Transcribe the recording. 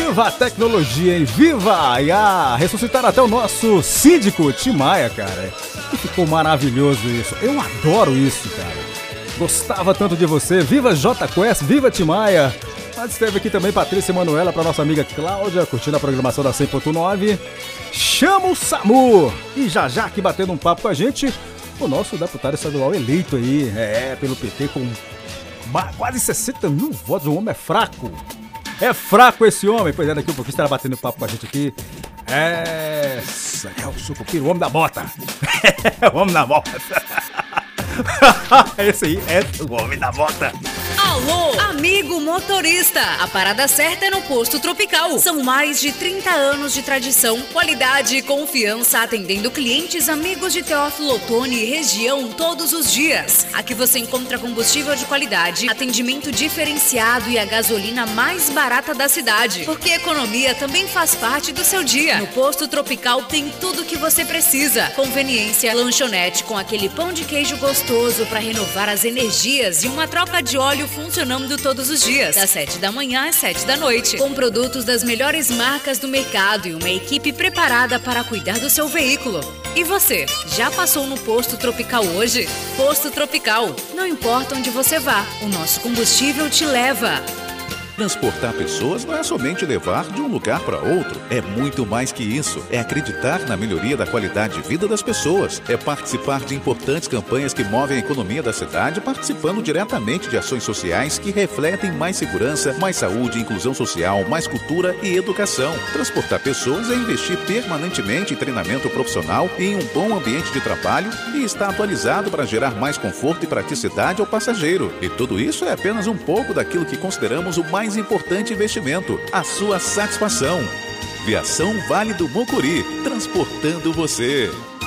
Viva a tecnologia, hein? Viva a IA! Ressuscitaram até o nosso síndico, Tim Maia, cara. E ficou maravilhoso isso. Eu adoro isso, cara. Gostava tanto de você. Viva JQuest, viva Tim Maia. Mas esteve aqui também Patrícia e Manuela para nossa amiga Cláudia, curtindo a programação da 100.9. Chama o SAMU! E já aqui batendo um papo com a gente, o nosso deputado estadual eleito aí, pelo PT, com quase 60 mil votos. O homem é fraco. É fraco esse homem. Pois é, daqui um pouquinho estará batendo papo com a gente aqui. Celso Cupiro, o homem da bota. O homem da bota. Esse aí é o homem da bota. Alô, amigo motorista! A parada certa é no Posto Tropical. São mais de 30 anos de tradição, qualidade e confiança atendendo clientes amigos de Teófilo Otoni e região todos os dias. Aqui você encontra combustível de qualidade, atendimento diferenciado e a gasolina mais barata da cidade. Porque economia também faz parte do seu dia. No Posto Tropical tem tudo o que você precisa. Conveniência, lanchonete com aquele pão de queijo gostoso para renovar as energias e uma troca de óleo funcionando todos os dias, das 7 da manhã às 7 da noite, com produtos das melhores marcas do mercado e uma equipe preparada para cuidar do seu veículo. E você, já passou no Posto Tropical hoje? Posto Tropical, não importa onde você vá, o nosso combustível te leva. Transportar pessoas não é somente levar de um lugar para outro. É muito mais que isso. É acreditar na melhoria da qualidade de vida das pessoas. É participar de importantes campanhas que movem a economia da cidade, participando diretamente de ações sociais que refletem mais segurança, mais saúde, inclusão social, mais cultura e educação. Transportar pessoas é investir permanentemente em treinamento profissional e em um bom ambiente de trabalho e estar atualizado para gerar mais conforto e praticidade ao passageiro. E tudo isso é apenas um pouco daquilo que consideramos o mais importante investimento, a sua satisfação. Viação Vale do Mucuri, transportando você.